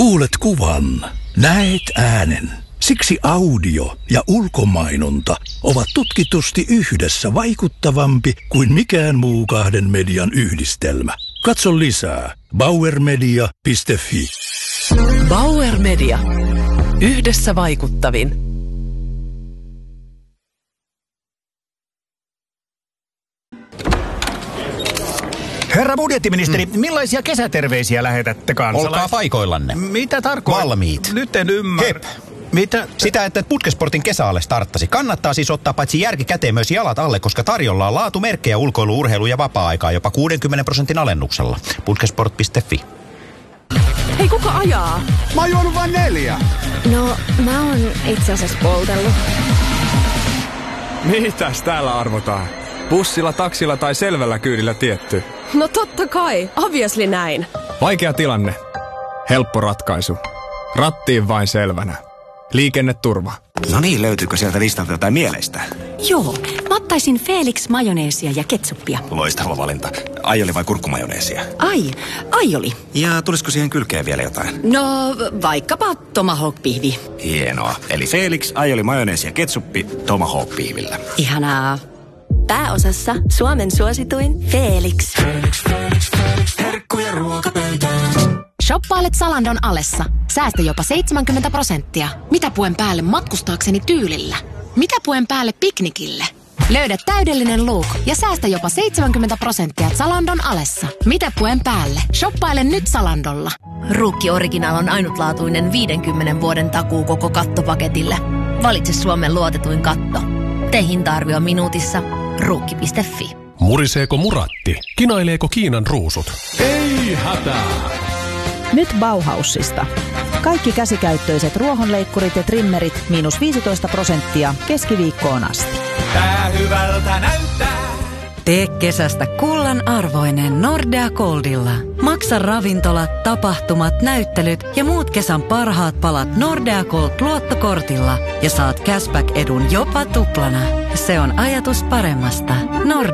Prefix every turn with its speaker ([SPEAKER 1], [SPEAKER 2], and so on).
[SPEAKER 1] Kuulet kuvan, näet äänen. Siksi audio ja ulkomainonta ovat tutkitusti yhdessä vaikuttavampi kuin mikään muu kahden median yhdistelmä. Katso lisää bauermedia.fi.
[SPEAKER 2] Bauer Media. Yhdessä vaikuttavin.
[SPEAKER 3] Herra budjettiministeri, millaisia kesäterveisiä lähetätte kansalaisille?
[SPEAKER 4] Olkaa paikoillanne.
[SPEAKER 3] Mitä tarkoittaa?
[SPEAKER 4] Valmiit.
[SPEAKER 3] Nyt en ymmärrä.
[SPEAKER 4] Hep.
[SPEAKER 3] Mitä?
[SPEAKER 4] Sitä, että Putkesportin kesäalle starttasi. Kannattaa siis ottaa paitsi järki käteen myös jalat alle, koska tarjolla on laatumerkkejä ulkoilu, urheilu ja vapaa-aikaa jopa 60% alennuksella. Putkesport.fi.
[SPEAKER 2] Hei, kuka ajaa?
[SPEAKER 5] Mä oon juonut vain 4.
[SPEAKER 6] No, mä oon itse asiassa poltellut.
[SPEAKER 7] Mitäs täällä arvotaan? Bussilla, taksilla tai selvällä kyydillä tietty?
[SPEAKER 2] No totta kai, obviously näin.
[SPEAKER 7] Vaikea tilanne. Helppo ratkaisu. Rattiin vain selvänä. Liikenneturva.
[SPEAKER 5] No niin, löytyykö sieltä listalta jotain mieleistä?
[SPEAKER 8] Joo, mä ottaisin Felix majoneesia ja ketsuppia.
[SPEAKER 5] Loistava valinta. Aioli vai kurkkumajoneesia?
[SPEAKER 8] Aioli.
[SPEAKER 5] Ja tulisiko siihen kylkeen vielä jotain?
[SPEAKER 8] No, vaikkapa tomahawk-pihvi.
[SPEAKER 5] Hienoa. Eli Felix, aioli, majoneesi ja ketsuppi tomahawk-pihvillä.
[SPEAKER 8] Ihanaa.
[SPEAKER 6] Pääosassa Suomen suosituin Felix.
[SPEAKER 5] Herkkuja ruokapöytään.
[SPEAKER 9] Shoppailet Zalandon alessa. Säästä jopa 70%. Mitä puen päälle matkustaakseni tyylillä? Mitä puen päälle piknikille? Löydä täydellinen look ja säästä jopa 70% Zalandon alessa. Mitä puen päälle? Shoppaile nyt Zalandolla.
[SPEAKER 10] Ruukki Original on ainutlaatuinen 50 vuoden takuu koko kattopaketille. Valitse Suomen luotetuin katto. Tee hinta-arvio minuutissa. Ruukki.fi.
[SPEAKER 11] Muriseeko muratti? Kinaileeko Kiinan ruusut? Ei hätää!
[SPEAKER 12] Nyt Bauhausista. Kaikki käsikäyttöiset ruohonleikkurit ja trimmerit -15% keskiviikkoon asti.
[SPEAKER 3] Tää hyvältä näyttää.
[SPEAKER 13] Tee kesästä kullan arvoinen Nordea Goldilla. Maksa ravintolat, tapahtumat, näyttelyt ja muut kesän parhaat palat Nordea Gold luottokortilla ja saat cashback-edun jopa tuplana. Se on ajatus paremmasta. Nordea.